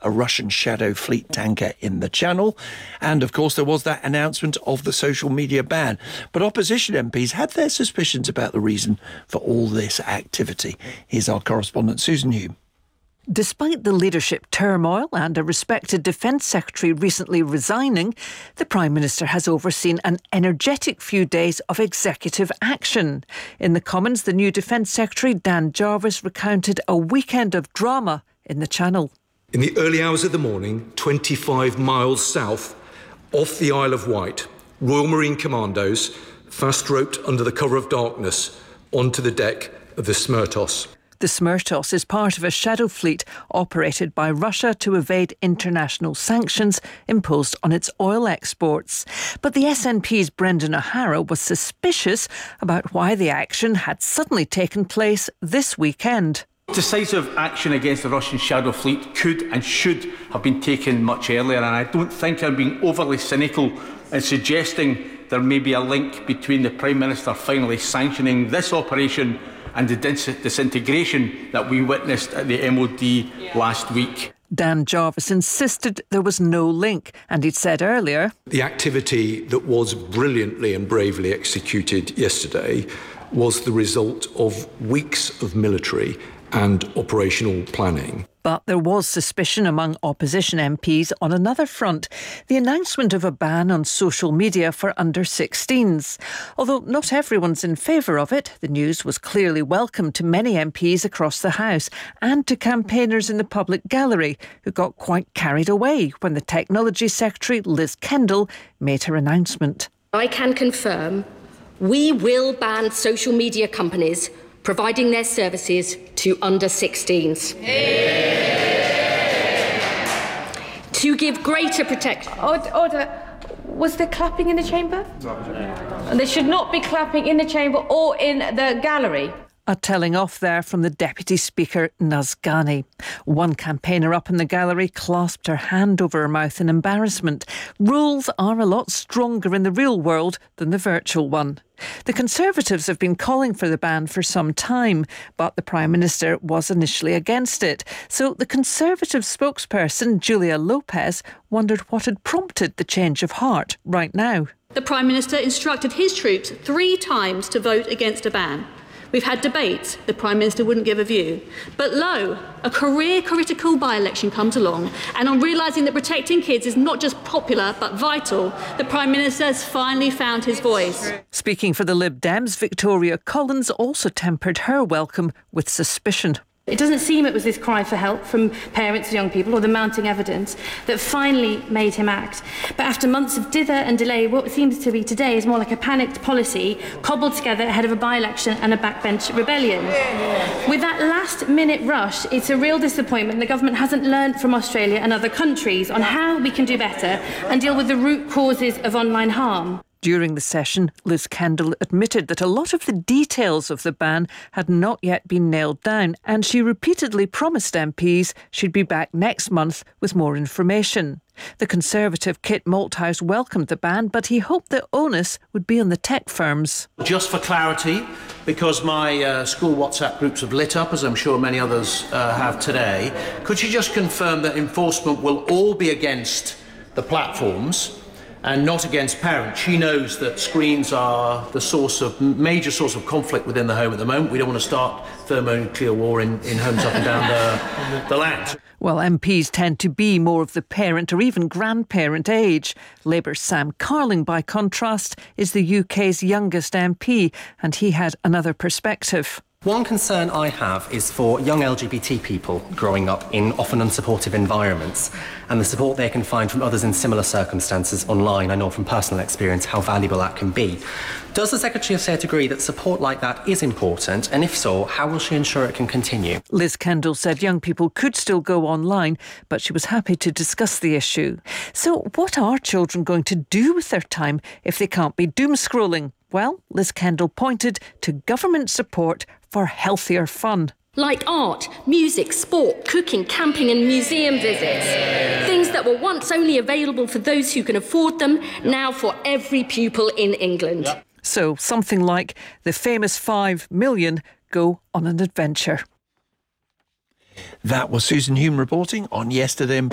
a Russian Shadow Fleet tanker in the Channel. And, of course, there was that announcement of the social media ban. But opposition MPs had their suspicions about the reason for all this activity. Here's our correspondent, Susan Hume. Despite the leadership turmoil and a respected Defence Secretary recently resigning, the Prime Minister has overseen an energetic few days of executive action. In the Commons, the new Defence Secretary, Dan Jarvis, recounted a weekend of drama in the Channel. In the early hours of the morning, 25 miles south, off the Isle of Wight, Royal Marine Commandos fast-roped under the cover of darkness onto the deck of the Smertos. The Smertos is part of a shadow fleet operated by Russia to evade international sanctions imposed on its oil exports. But the SNP's Brendan O'Hara was suspicious about why the action had suddenly taken place this weekend. Decisive action against the Russian shadow fleet could and should have been taken much earlier, and I don't think I'm being overly cynical in suggesting there may be a link between the Prime Minister finally sanctioning this operation and the disintegration that we witnessed at the MOD last week. Dan Jarvis insisted there was no link, and he'd said earlier, The activity that was brilliantly and bravely executed yesterday was the result of weeks of military and operational planning. But there was suspicion among opposition MPs on another front, the announcement of a ban on social media for under-16s. Although not everyone's in favour of it, the news was clearly welcome to many MPs across the House and to campaigners in the public gallery who got quite carried away when the Technology Secretary, Liz Kendall, made her announcement. I can confirm we will ban social media companies providing their services to under-16s. To give greater protection. Order. Was there clapping in the chamber? And there should not be clapping in the chamber or in the gallery. A telling off there from the Deputy Speaker, Naz Ghani. One campaigner up in the gallery clasped her hand over her mouth in embarrassment. Rules are a lot stronger in the real world than the virtual one. The Conservatives have been calling for the ban for some time, but the Prime Minister was initially against it. So the Conservative spokesperson, Julia Lopez, wondered what had prompted the change of heart right now. The Prime Minister instructed his troops 3 times to vote against a ban. We've had debates, the Prime Minister wouldn't give a view. But lo, a career-critical by-election comes along, and on realising that protecting kids is not just popular but vital, the Prime Minister has finally found his voice. Speaking for the Lib Dems, Victoria Collins also tempered her welcome with suspicion. It doesn't seem it was this cry for help from parents of young people or the mounting evidence that finally made him act. But after months of dither and delay, what seems to be today is more like a panicked policy cobbled together ahead of a by-election and a backbench rebellion. With that last-minute rush, it's a real disappointment the government hasn't learned from Australia and other countries on how we can do better and deal with the root causes of online harm. During the session, Liz Kendall admitted that a lot of the details of the ban had not yet been nailed down, and she repeatedly promised MPs she'd be back next month with more information. The Conservative Kit Malthouse welcomed the ban, but he hoped the onus would be on the tech firms. Just for clarity, because my school WhatsApp groups have lit up, as I'm sure many others have today, could you just confirm that enforcement will all be against the platforms and not against parents? She knows that screens are the major source of conflict within the home at the moment. We don't want to start thermonuclear war in homes up and down the land. Well, MPs tend to be more of the parent or even grandparent age. Labour's Sam Carling, by contrast, is the UK's youngest MP, and he had another perspective. One concern I have is for young LGBT people growing up in often unsupportive environments and the support they can find from others in similar circumstances online. I know from personal experience how valuable that can be. Does the Secretary of State agree that support like that is important? And if so, how will she ensure it can continue? Liz Kendall said young people could still go online, but she was happy to discuss the issue. So what are children going to do with their time if they can't be doom scrolling? Well, Liz Kendall pointed to government support for healthier fun. Like art, music, sport, cooking, camping and museum visits. Things that were once only available for those who can afford them, now for every pupil in England. So something like the famous 5 million go on an adventure. That was Susan Hume reporting on Yesterday in